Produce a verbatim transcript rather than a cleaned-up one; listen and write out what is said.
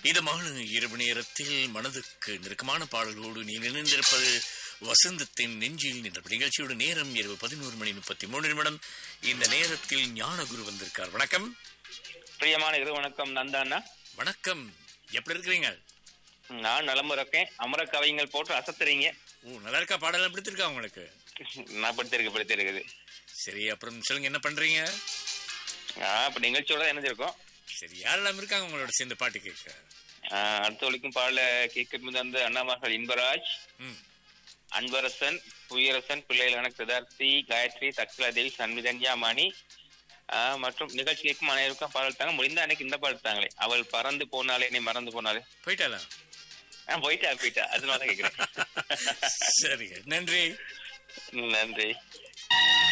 இதமான இரவு நேரத்தில் மனதுக்கு நெருக்கமான பாடல்களோடு நீ நினைந்திருப்பது வசந்தத்தின் நெஞ்சில் நின்ற நிகழ்ச்சியோட நேரம் இரவு பதினோரு மணி முப்பத்தி மூணு நிமிடம். இந்த நேரத்தில் ஞானகுரு வந்திருக்கார். வணக்கம். பிரியமான இரு வணக்கம் நந்தாண்ணா. வணக்கம். எப்படி இருக்கிறீங்க? நான் நலமுறை இருக்கேன். அமர கவிங்கள் போட்டு அசத்துறீங்க. ஓ, நல்லா இருக்கா? பாடலாம் பிடித்திருக்கா உங்களுக்கு? நான் படுத்திருக்கு படுத்திருக்குது. சரி, அப்புறம் சொல்லுங்க, என்ன பண்றீங்க? ஆஹ் இப்ப நிகழ்ச்சியோட இணைஞ்சிருக்கோம். சரி, யாரெல்லாம் இருக்காங்க உங்களோட சேர்ந்து பாட்டு கேட்க? ஆஹ் அடுத்த ஒழிக்கும் பாடல கேட்கும் வந்து அண்ணாமகள் இன்பராஜ், அன்பரசன், புயரசன், பிள்ளைகளான கிருதார்த்தி, காயத்ரி, சக்திலாதேவி, சன்மிதன்யா, மணி ஆஹ் மற்றும் நிகழ்ச்சி கேட்கும் அனைவருக்கும் பாடல் தாங்க. முடிந்த அன்னைக்கு இந்த பாடல் தாங்களே, அவள் பறந்து போனாலே நீ மறந்து போனாலே. போயிட்டாளா? ஆஹ் போயிட்டா போயிட்டா அதனால கேட்கிறேன். சரி, நன்றி. நன்றி.